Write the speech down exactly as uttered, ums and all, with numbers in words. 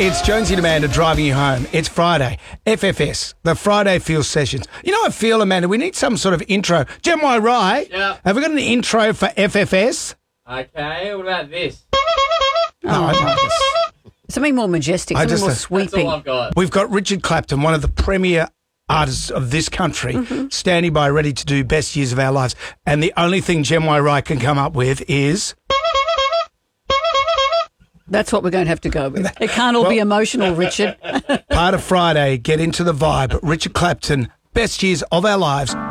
It's Jonesy and Amanda driving you home. It's Friday. F F S, the Friday Feel Sessions. You know, I feel, Amanda, we need some sort of intro. Jem Y. Wright, Yeah. have we got an intro for F F S? Okay, what about this? No, I don't. Something more majestic, I something just- more That's That's sweeping. all I've got. We've got Richard Clapton, one of the premier artists of this country, Mm-hmm. standing by ready to do best years of our lives. And the only thing Jem Y. Wright can come up with is... That's what we're going to have to go with. It can't all be Well- emotional, Richard. part of Friday. Get into the vibe. Richard Clapton, best years of our lives